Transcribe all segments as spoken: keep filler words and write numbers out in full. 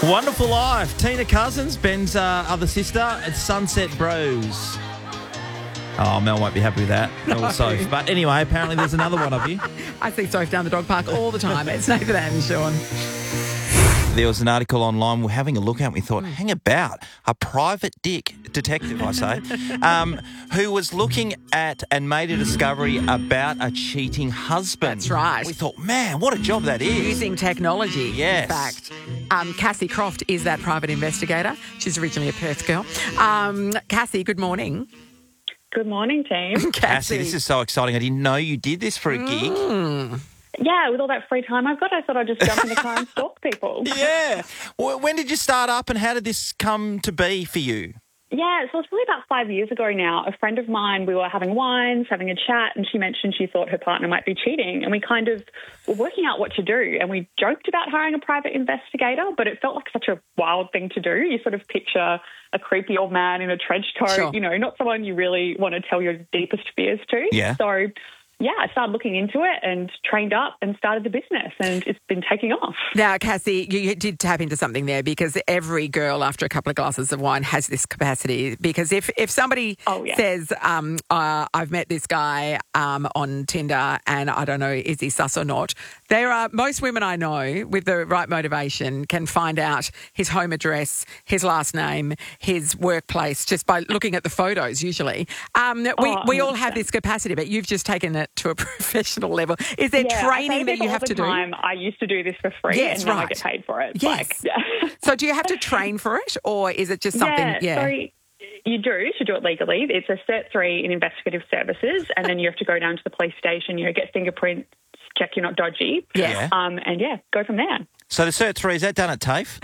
Wonderful Life. Tina Cousins, Ben's uh, other sister. It's Sunset Bros. Oh, Mel won't be happy with that. No. Or Soph. But anyway, apparently there's another one of you. I see Soph down the dog park all the time. It's Nathan and Sean. There was an article online we're having a look at and we thought, hang about, a private dick detective, I say, um, who was looking at and made a discovery about a cheating husband. That's right. We thought, man, what a job that is. Using technology, Yes. in fact. Um, Cassie Croft is that private investigator. She's originally a Perth girl. Um, Cassie, good morning. Good morning, team. Cassie, this is so exciting. I didn't know you did this for a gig. Mm. Yeah, with all that free time I've got, I thought I'd just jump in the car and stalk people. Yeah. Well, when did you start up and how did this come to be for you? Yeah, so it's probably about five years ago now. A friend of mine, we were having wines, having a chat, and she mentioned she thought her partner might be cheating. And we kind of were working out what to do. And we joked about hiring a private investigator, but it felt like such a wild thing to do. You sort of picture a creepy old man in a trench coat, Sure. you know, not someone you really want to tell your deepest fears to. Yeah. So, yeah, I started looking into it and trained up and started the business, and it's been taking off. Now, Cassie, you did tap into something there because every girl after a couple of glasses of wine has this capacity. Because if, if somebody Oh, yeah. says, um, uh, I've met this guy um, on Tinder and I don't know, is he sus or not, there are most women I know with the right motivation can find out his home address, his last name, his workplace just by looking at the photos usually. Um, we, Oh, we all one hundred have percent. this capacity, but you've just taken it to a professional level. Is there Yeah, I say training that this you all have the to do? time. I used to do this for free, Yes, and now I right. get paid for it. Yes. Like, yeah. So do you have to train for it or is it just something? Yeah, Yeah. so you do to do it legally. It's a Cert three in investigative services, and then you have to go down to the police station, you know, get fingerprints, check you're not dodgy. Yeah. Um, and, yeah, go from there. So the Cert three, is that done at TAFE?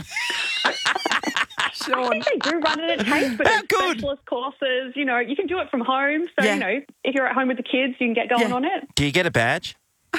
I Sean. think they do run it at TAFE, but How it's good. specialist courses. You know, you can do it from home. So, Yeah. you know, if you're at home with the kids, you can get going Yeah. on it. Do you get a badge?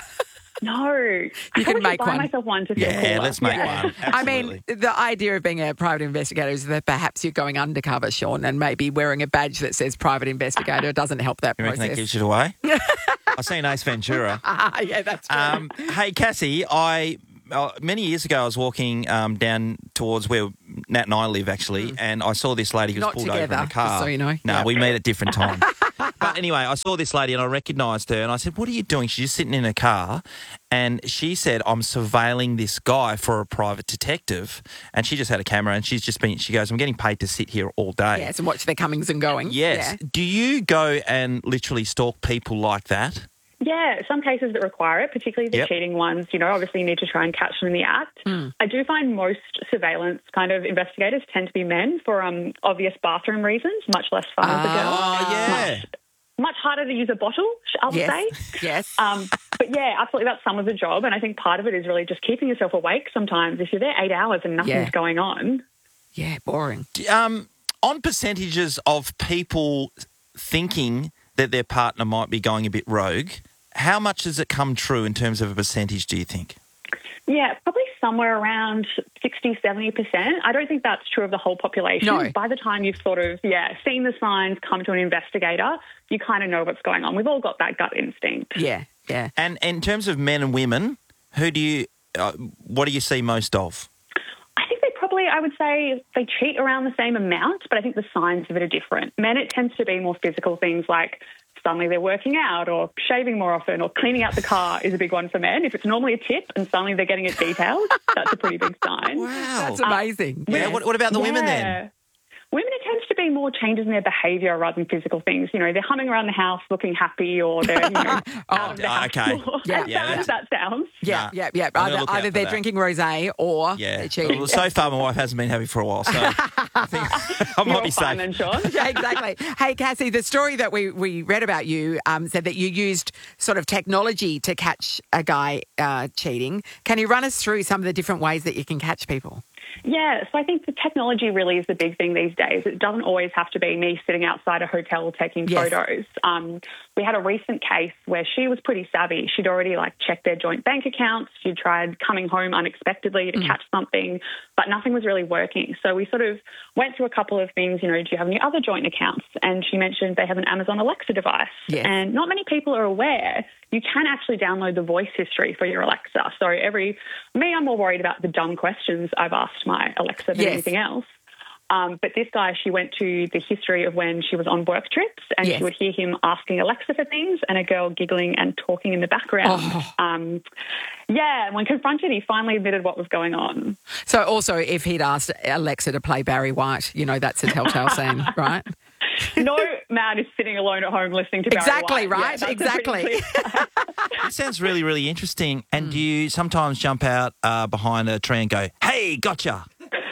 No. You I can probably make should buy one. myself one to feel Yeah, cooler. let's make Yeah. one. I Absolutely. mean, the idea of being a private investigator is that perhaps you're going undercover, Sean, and maybe wearing a badge that says private investigator doesn't help that You reckon that process. gives you away? I've seen Ace Ventura. Ah, yeah, that's true. Um, hey, Cassie, I uh, many years ago I was walking um, down towards where Nat and I live, actually, and I saw this lady who was Not pulled over in together, a car. just so you know. No, Yeah. we meet at different times. But anyway, I saw this lady and I recognised her and I said, what are you doing? She's just sitting in a car. And she said, I'm surveilling this guy for a private detective. And she just had a camera and she's just been, she goes, I'm getting paid to sit here all day. Yes, and watch their comings and goings. Yes. Yeah. Do you go and literally stalk people like that? Yeah, some cases that require it, particularly the Yep. cheating ones, you know, obviously you need to try and catch them in the act. I do find most surveillance kind of investigators tend to be men for um, obvious bathroom reasons, much less fun as a girl. Oh, yeah. Much, much harder to use a bottle, I would Yes. say. Yes. Um, but yeah, absolutely, that's some of the job. And I think part of it is really just keeping yourself awake sometimes. If you're there eight hours and nothing's Yeah. going on. yeah, boring. Um, on percentages of people thinking that their partner might be going a bit rogue, how much does it come true in terms of a percentage, do you think? Yeah, probably somewhere around sixty, seventy percent. I don't think that's true of the whole population. No. By the time you've sort of, yeah, seen the signs, come to an investigator, you kind of know what's going on. We've all got that gut instinct. Yeah, yeah. And in terms of men and women, who do you, uh, what do you see most of? I think they probably, I would say, they cheat around the same amount, but I think the signs of it are different. Men, it tends to be more physical things like suddenly they're working out or shaving more often or cleaning out the car is a big one for men. If it's normally a tip and suddenly they're getting it detailed, that's a pretty big sign. Wow. That's amazing. yeah, Yes. what, what about the women then? Yeah. Women, it tends to be more changes in their behaviour rather than physical things. You know, they're humming around the house lking happy or they're, you know, out of the house. okay. more. Yeah, as yeah, bad as that sounds. Yeah, Nah, yeah, yeah. I'm gonna Either, look out either for they're that. drinking rosé or Yeah. they're cheating. Well, so far, my wife hasn't been happy for a while, so I think I You're might all be fine safe. then, Sean. Yeah, exactly. Hey, Cassie, the story that we, we read about you um, said that you used sort of technology to catch a guy uh, cheating. Can you run us through some of the different ways that you can catch people? Yeah, so I think the technology really is the big thing these days. It doesn't always have to be me sitting outside a hotel taking Yes. photos. Um, we had a recent case where she was pretty savvy. She'd already like checked their joint bank accounts. She'd tried coming home unexpectedly to Mm. catch something, but nothing was really working. So we sort of went through a couple of things, you know, do you have any other joint accounts? And she mentioned they have an Amazon Alexa device. Yes. And not many people are aware you can actually download the voice history for your Alexa. So every, me, I'm more worried about the dumb questions I've asked my Alexa than Yes. anything else. Um, but this guy, she went to the history of when she was on work trips, and Yes. she would hear him asking Alexa for things and a girl giggling and talking in the background. Oh. Um, yeah, and when confronted, he finally admitted what was going on. So also, if he'd asked Alexa to play Barry White, you know, that's a telltale scene, right? No man is sitting alone at home listening to Barry Exactly, White. Yeah, right? that's a pretty Exactly. clear- It sounds really, really interesting. And Mm. do you sometimes jump out uh, behind a tree and go, hey, gotcha?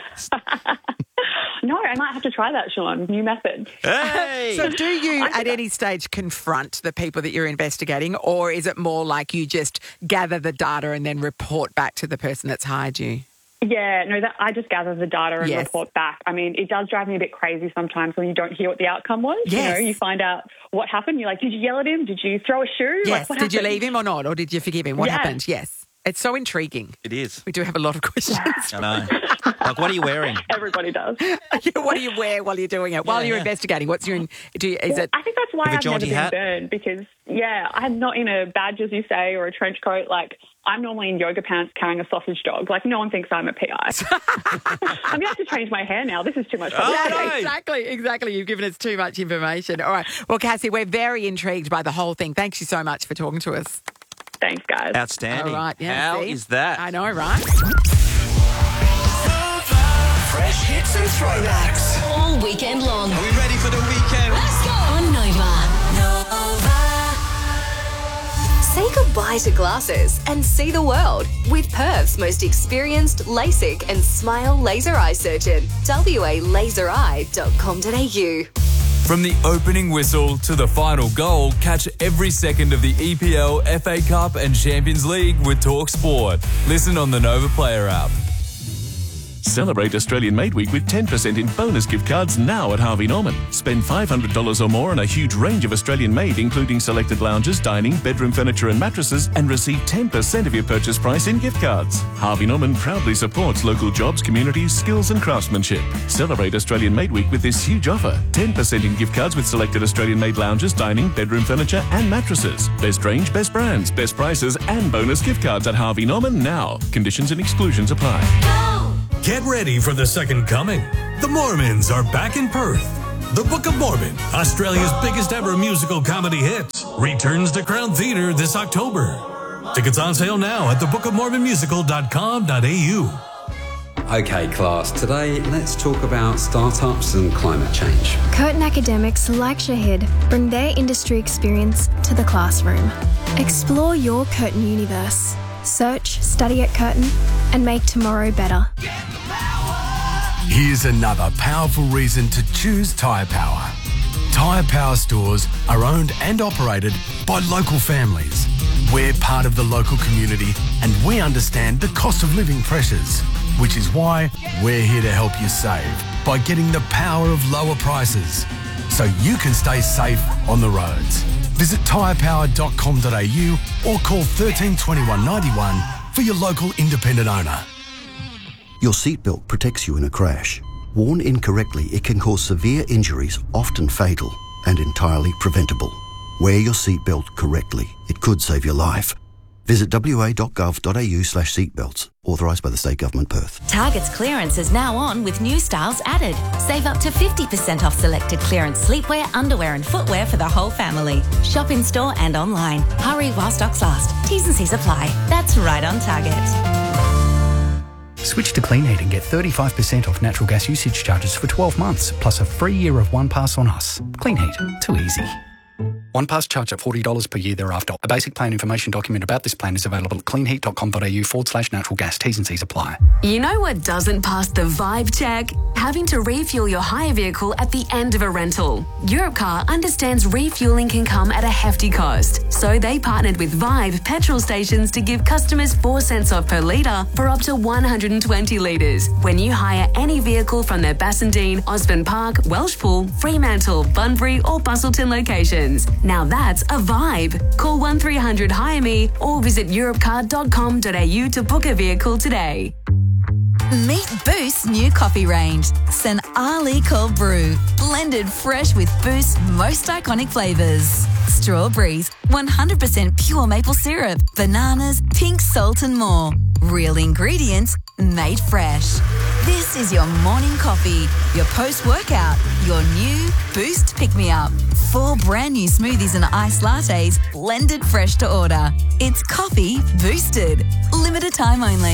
No, I might have to try that, Sean. New method. Hey! So do you at any stage confront the people that you're investigating, or is it more like you just gather the data and then report back to the person that's hired you? Yeah, no, that I just gather the data and Yes. report back. I mean, it does drive me a bit crazy sometimes when you don't hear what the outcome was. Yes. You know, you find out what happened. You're like, did you yell at him? Did you throw a shoe? Yes. Like, what Did you happened? leave him or not, or did you forgive him? What Yeah. happened? Yes. It's so intriguing. It is. We do have a lot of questions. I know. Like, what are you wearing? Everybody does. What do you wear while you're doing it? While Yeah, you're yeah. investigating, what's your? Do you, is Well, it? I think that's why With a I've never jaunty been hat? burned because, yeah, I'm not in a badge, as you say, or a trench coat. Like, I'm normally in yoga pants carrying a sausage dog. Like, no one thinks I'm a P I. I'm going to have to change my hair now. This is too much Oh, publicity. no. Exactly, exactly. You've given us too much information. All right. Well, Cassie, we're very intrigued by the whole thing. Thanks you so much for talking to us. Thanks, guys. Outstanding. All right. Yeah. How see? is that? I know, right? Fresh hits and throwbacks. All weekend long. Are we ready for the weekend? Let's go on Nova. Say goodbye to glasses and see the world with Perth's most experienced LASIK and Smile laser eye surgeon. w a laser eye dot com dot a u. From the opening whistle to the final goal, catch every second of the E P L, F A Cup and Champions League with Talk Sport. Listen on the Nova Player app. Celebrate Australian Made Week with ten percent in bonus gift cards now at Harvey Norman. Spend five hundred dollars or more on a huge range of Australian made, including selected lounges, dining, bedroom furniture and mattresses, and receive ten percent of your purchase price in gift cards. Harvey Norman proudly supports local jobs, communities, skills and craftsmanship. Celebrate Australian Made Week with this huge offer. ten percent in gift cards with selected Australian made lounges, dining, bedroom furniture and mattresses. Best range, best brands, best prices and bonus gift cards at Harvey Norman now. Conditions and exclusions apply. Get ready for the second coming. The Mormons are back in Perth. The Book of Mormon, Australia's biggest ever musical comedy hit, returns to Crown Theatre this October. Tickets on sale now at the book of mormon musical dot com dot a u. Okay, class, today let's talk about startups and climate change. Curtin academics like Shahid bring their industry experience to the classroom. Explore your Curtin universe. Search, study at Curtin, and make tomorrow better. Here's another powerful reason to choose Tyre Power. Tyre Power stores are owned and operated by local families. We're part of the local community and we understand the cost of living pressures, which is why we're here to help you save by getting the power of lower prices so you can stay safe on the roads. Visit tyre power dot com dot a u or call one three two one nine one for your local independent owner. Your seatbelt protects you in a crash. Worn incorrectly, it can cause severe injuries, often fatal, and entirely preventable. Wear your seatbelt correctly. It could save your life. Visit w a dot gov dot a u slash seatbelts. Authorised by the State Government, Perth. Target's clearance is now on with new styles added. Save up to fifty percent off selected clearance sleepwear, underwear and footwear for the whole family. Shop in store and online. Hurry while stocks last. T's and C's apply. That's right on Target. Switch to Clean Heat and get thirty-five percent off natural gas usage charges for twelve months, plus a free year of One Pass on Us. Clean Heat, too easy. One pass charge at forty dollars per year thereafter. A basic plan information document about this plan is available at cleanheat.com.au forward slash natural gas. T's and C's apply. You know what doesn't pass the vibe check? Having to refuel your hire vehicle at the end of a rental. Europcar understands refueling can come at a hefty cost, so they partnered with Vibe petrol stations to give customers four cents off per litre for up to one hundred twenty litres when you hire any vehicle from their Bassendean, Osborne Park, Welshpool, Fremantle, Bunbury or Bustleton locations. Now that's a vibe. Call one three hundred hire me or visit europcar dot com dot a u to book a vehicle today. Meet Boost's new coffee range. St. Ali Cold Brew. Blended fresh with Boost's most iconic flavours. Strawberries, one hundred percent pure maple syrup, bananas, pink salt and more. Real ingredients, made fresh. This is your morning coffee, your post-workout, your new Boost pick-me-up. Four brand new smoothies and iced lattes, blended fresh to order. It's coffee boosted. Limited time only.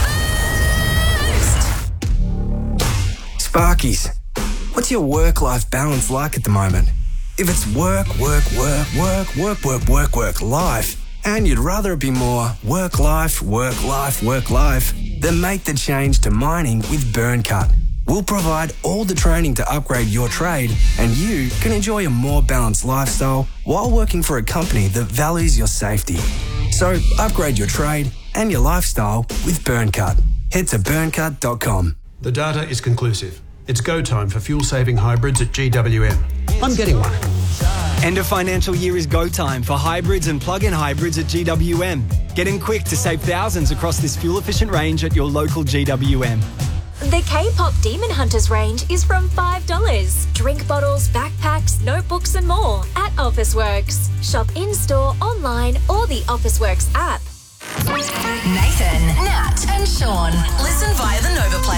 Sparkies, what's your work-life balance like at the moment? If it's work, work, work, work, work, work, work, work, life, and you'd rather it be more work, life, work, life, work, life, then make the change to mining with Burncut. We'll provide all the training to upgrade your trade, and you can enjoy a more balanced lifestyle while working for a company that values your safety. So upgrade your trade and your lifestyle with Burncut. Head to burncut dot com. The data is conclusive. It's go time for fuel-saving hybrids at G W M. I'm getting one. End of financial year is go time for hybrids and plug-in hybrids at G W M. Get in quick to save thousands across this fuel-efficient range at your local G W M. The K-pop Demon Hunters range is from five dollars. Drink bottles, backpacks, notebooks and more at Officeworks. Shop in-store, online or the Officeworks app. Nathan, Nat and Sean. Listen via the Nova Play